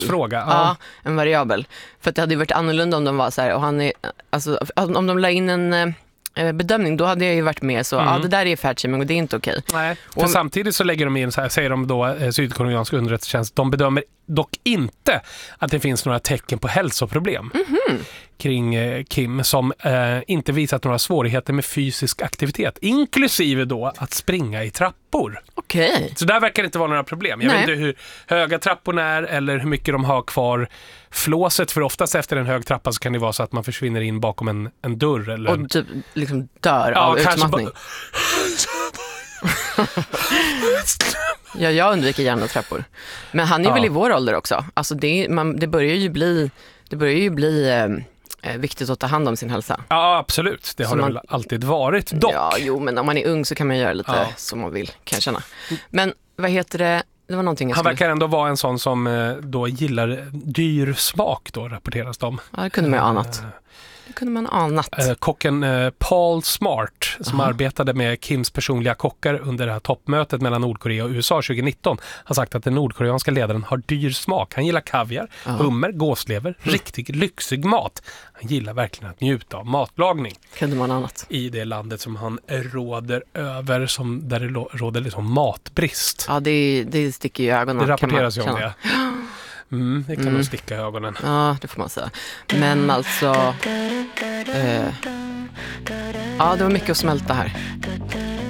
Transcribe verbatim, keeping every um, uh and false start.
fråga. Ja. Ja, en variabel. För att det hade ju varit annorlunda om de var så här, och han är, alltså, om de la in en eh, bedömning, då hade jag ju varit med så, ja Mm. det där är fatshaming och det är inte okej. Nej, för Och- samtidigt så lägger de in så här, säger de då, eh, sydkoreanska underrättelsetjänst, de bedömer dock inte att det finns några tecken på hälsoproblem Mhm. kring eh, Kim, som eh, inte visat några svårigheter med fysisk aktivitet, inklusive då att springa i trappor. Okej. Så där verkar det inte vara några problem. Jag Nej. vet inte hur höga trapporna är eller hur mycket de har kvar flåset, för oftast efter en hög trappa så kan det vara så att man försvinner in bakom en, en dörr. Eller en... Och typ liksom dör Ja, av kanske utmattning. Ja, jag undviker gärna trappor. Men han är Ja. väl i vår ålder också. Alltså det, man, det börjar ju bli, det börjar ju bli eh, viktigt att ta hand om sin hälsa. Ja, absolut. Det har Så det man- väl alltid varit. Dock. Ja, jo, men om man är ung så kan man göra lite Ja. som man vill, kan jag känna. Men vad heter det? Det var någonting jag Han skulle... verkar ändå vara en sån som eh, då gillar dyr smak då, rapporteras de. Ja, det kunde man ju anat. Det kunde man anat. Eh, kocken eh, Paul Smart, som Aha. arbetade med Kims personliga kockar under det här toppmötet mellan Nordkorea och U S A tjugonitton, har sagt att den nordkoreanska ledaren har dyr smak. Han gillar kaviar, Ja. hummer, gåslever, riktig lyxig mat. Han gillar verkligen att njuta av matlagning Kunde man anat. i det landet som han råder över, som, där det lo- råder liksom matbrist. Ja, det, det sticker ju i ögonen. Det kan man rapporteras ju om känna. det. Mm, det kan Mm. nog sticka i ögonen. Ja, det får man säga. Men alltså... Eh, ja, det var mycket att smälta här.